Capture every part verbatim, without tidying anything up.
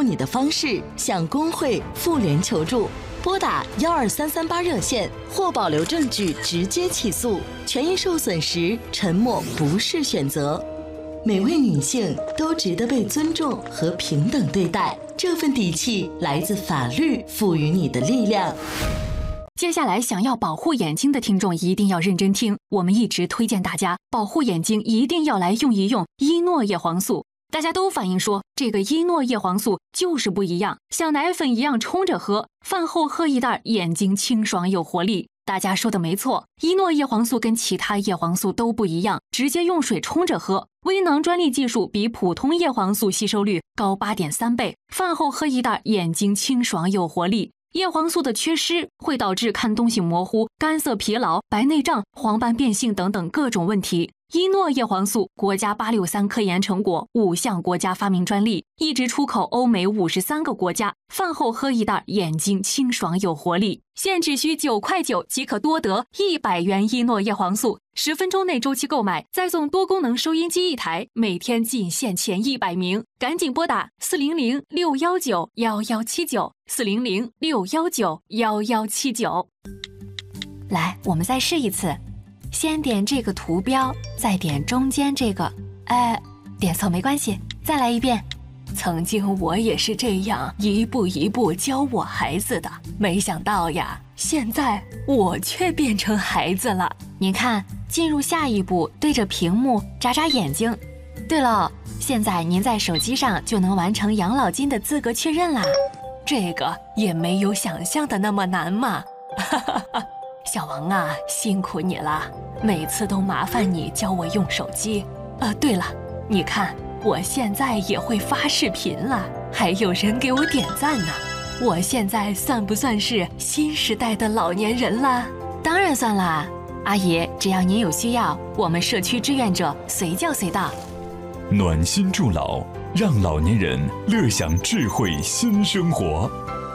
你的方式向工会、妇联求助。拨打幺二三三八热线或保留证据直接起诉。权益受损时，沉默不是选择。每位女性都值得被尊重和平等对待，这份底气来自法律赋予你的力量。 接下来，想要保护眼睛的听众一定要认真听，我们一直推荐大家保护眼睛，一定要来用一用伊诺叶黄素。大家都反映说，这个伊诺叶黄素就是不一样，像奶粉一样冲着喝，饭后喝一袋，眼睛清爽有活力。大家说的没错，伊诺叶黄素跟其他叶黄素都不一样，直接用水冲着喝。微囊专利技术比普通叶黄素吸收率高 八点三 倍，饭后喝一袋，眼睛清爽有活力。叶黄素的缺失会导致看东西模糊、干涩疲劳、白内障、黄斑变性等等各种问题。伊诺叶黄素国家八六三科研成果，五项国家发明专利，一直出口欧美五十三个国家。饭后喝一袋，眼睛清爽有活力。现只需九块九即可多得一百元伊诺叶黄素，十分钟内周期购买，再送多功能收音机一台，每天仅限前一百名，赶紧拨打四零零六幺九幺幺七九四零零六幺九幺幺七九。来，我们再试一次。先点这个图标，再点中间这个，哎，点错没关系，再来一遍。曾经我也是这样一步一步教我孩子的，没想到呀，现在我却变成孩子了。您看，进入下一步，对着屏幕眨眨眼睛。对了，现在您在手机上就能完成养老金的资格确认啦，这个也没有想象的那么难嘛。哈哈哈。小王啊，辛苦你了，每次都麻烦你教我用手机。呃，对了，你看我现在也会发视频了，还有人给我点赞呢。我现在算不算是新时代的老年人了？当然算啦，阿姨，只要您有需要，我们社区志愿者随叫随到。 暖心助老，让老年人乐享智慧新生活。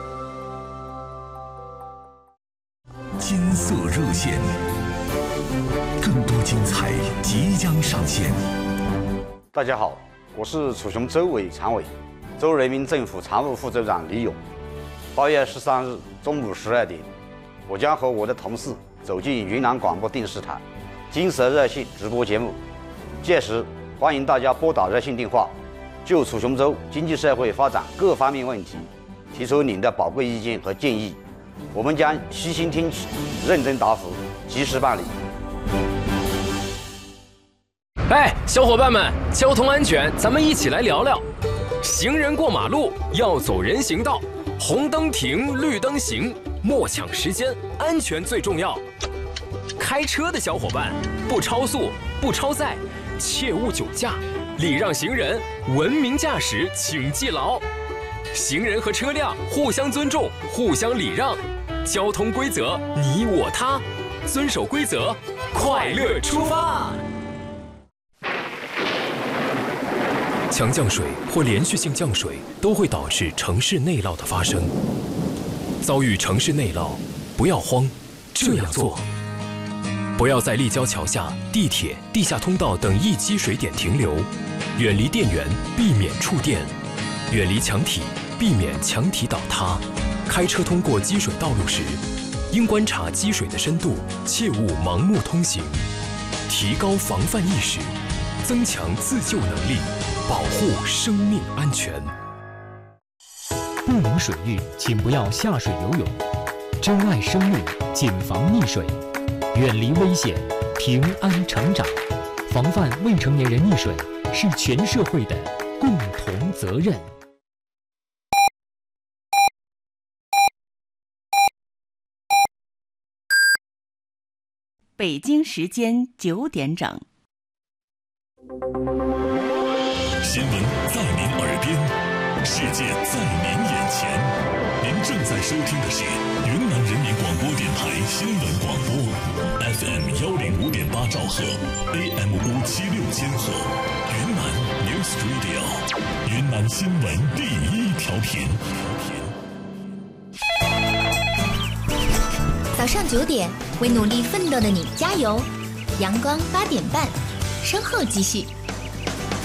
金色热线，更多精彩即将上线。 大家好，我是楚雄州委常委、州人民政府常务副州长李勇。八月十三日中午十二点，我将和我的同事走进云南广播电视台金色热线直播节目。届时，欢迎大家拨打热线电话，就楚雄州经济社会发展各方面问题提出您的宝贵意见和建议。我们将悉心听取，认真答复，及时办理。 哎，小伙伴们，交通安全，咱们一起来聊聊。行人过马路要走人行道，红灯停，绿灯行，莫抢时间，安全最重要。开车的小伙伴，不超速，不超载，切勿酒驾，礼让行人，文明驾驶，请记牢。行人和车辆互相尊重，互相礼让，交通规则你我他，遵守规则，快乐出发。强降水或连续性降水都会导致城市内涝的发生。遭遇城市内涝，不要慌，这样做：不要在立交桥下、地铁、地下通道等易积水点停留，远离电源，避免触电，远离墙体，避免墙体倒塌。开车通过积水道路时，应观察积水的深度，切勿盲目通行。提高防范意识，增强自救能力，保护生命安全。 不懂水域，请不要下水游泳。珍爱生命，谨防溺水，远离危险，平安成长。防范未成年人溺水是全社会的共同责任。 北京时间九点整。 新闻在您耳边，世界在您眼前。您正在收听的是云南人民广播电台新闻广播 ，F M 幺零五点八兆赫 ，A M 五七六千赫，云南 News Radio， 云南新闻第一调频。 早上九点，为努力奋斗的你加油！阳光八点半，稍后继续。